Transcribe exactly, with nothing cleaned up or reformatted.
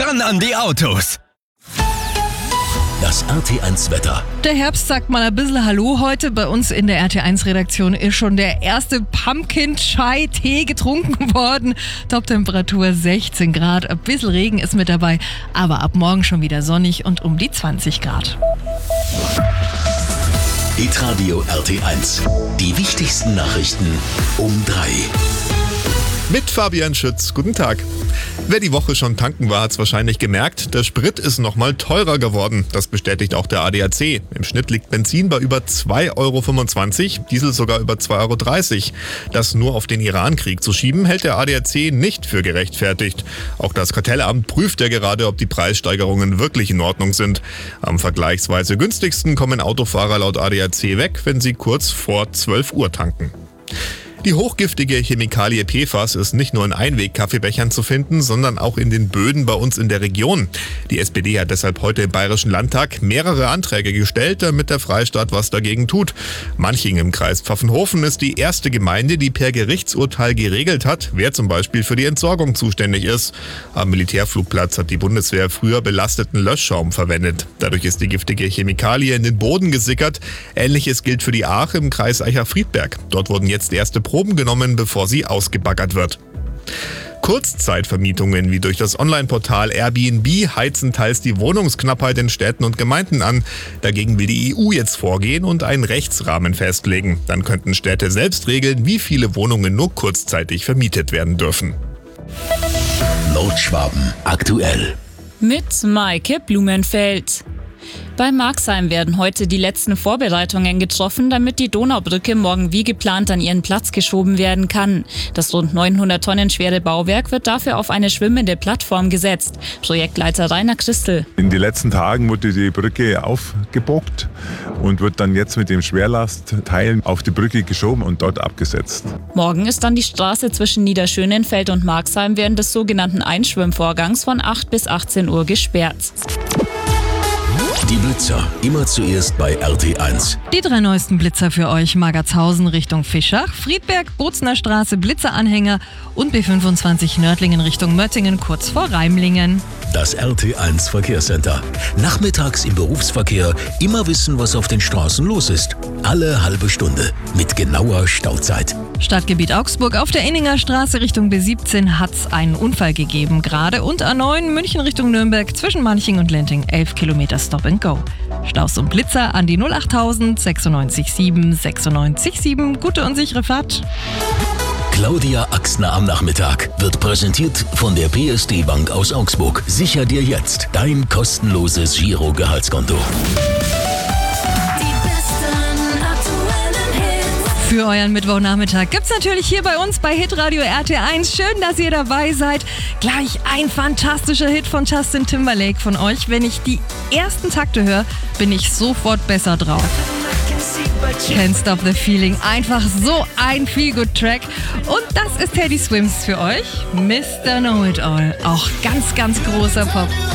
ran an die Autos. Das R T eins Wetter. Der Herbst sagt mal ein bisschen Hallo heute. Bei uns in der R T eins Redaktion ist schon der erste Pumpkin-Chai-Tee getrunken worden. Toptemperatur sechzehn Grad, ein bisschen Regen ist mit dabei, aber ab morgen schon wieder sonnig und um die zwanzig Grad. Hitradio R T eins. Die wichtigsten Nachrichten um drei. Mit Fabian Schütz. Guten Tag. Wer die Woche schon tanken war, hat es wahrscheinlich gemerkt, der Sprit ist nochmal teurer geworden. Das bestätigt auch der A D A C. Im Schnitt liegt Benzin bei über zwei Euro fünfundzwanzig, Diesel sogar über zwei Euro dreißig. Das nur auf den Irankrieg zu schieben, hält der A D A C nicht für gerechtfertigt. Auch das Kartellamt prüft ja gerade, ob die Preissteigerungen wirklich in Ordnung sind. Am vergleichsweise günstigsten kommen Autofahrer laut A D A C weg, wenn sie kurz vor zwölf Uhr tanken. Die hochgiftige Chemikalie P F A S ist nicht nur in Einweg-Kaffeebechern zu finden, sondern auch in den Böden bei uns in der Region. Die S P D hat deshalb heute im Bayerischen Landtag mehrere Anträge gestellt, damit der Freistaat was dagegen tut. Manching im Kreis Pfaffenhofen ist die erste Gemeinde, die per Gerichtsurteil geregelt hat, wer zum Beispiel für die Entsorgung zuständig ist. Am Militärflugplatz hat die Bundeswehr früher belasteten Löschschaum verwendet. Dadurch ist die giftige Chemikalie in den Boden gesickert. Ähnliches gilt für die Aach im Kreis Eicher-Friedberg. Dort wurden jetzt erste Proben genommen, bevor sie ausgebaggert wird. Kurzzeitvermietungen wie durch das Online-Portal Airbnb heizen teils die Wohnungsknappheit in Städten und Gemeinden an. Dagegen will die E U jetzt vorgehen und einen Rechtsrahmen festlegen. Dann könnten Städte selbst regeln, wie viele Wohnungen nur kurzzeitig vermietet werden dürfen. Nordschwaben aktuell. Mit Maike Blumenfeld. Bei Marxheim werden heute die letzten Vorbereitungen getroffen, damit die Donaubrücke morgen wie geplant an ihren Platz geschoben werden kann. Das rund neunhundert Tonnen schwere Bauwerk wird dafür auf eine schwimmende Plattform gesetzt. Projektleiter Rainer Christel. In den letzten Tagen wurde die Brücke aufgebockt und wird dann jetzt mit dem Schwerlastteilen auf die Brücke geschoben und dort abgesetzt. Morgen ist dann die Straße zwischen Niederschönenfeld und Marxheim während des sogenannten Einschwimmvorgangs von acht bis achtzehn Uhr gesperrt. Die Blitzer, immer zuerst bei R T eins. Die drei neuesten Blitzer für euch: Magertshausen Richtung Fischach, Friedberg, Bozner Straße, Blitzeranhänger und B fünfundzwanzig Nördlingen Richtung Möttingen kurz vor Reimlingen. Das R T eins Verkehrscenter. Nachmittags im Berufsverkehr immer wissen, was auf den Straßen los ist. Alle halbe Stunde mit genauer Stauzeit. Stadtgebiet Augsburg: auf der Inninger Straße Richtung B siebzehn hat es einen Unfall gegeben gerade und A neun München Richtung Nürnberg zwischen Manching und Lenting elf Kilometer Stop and Go. Staus und Blitzer an die null achttausend sechsundneunzig sieben sechsundneunzig sieben. Gute und sichere Fahrt. Claudia Axner am Nachmittag wird präsentiert von der P S D Bank aus Augsburg. Sicher dir jetzt dein kostenloses Giro-Gehaltskonto. Für euren Mittwochnachmittag gibt's natürlich hier bei uns bei Hitradio R T eins. Schön, dass ihr dabei seid. Gleich ein fantastischer Hit von Justin Timberlake von euch. Wenn ich die ersten Takte höre, bin ich sofort besser drauf. Can't Stop the Feeling. Einfach so ein Feel-Good-Track. Und das ist Teddy Swims für euch. Mister Know-It-All. Auch ganz, ganz großer Pop.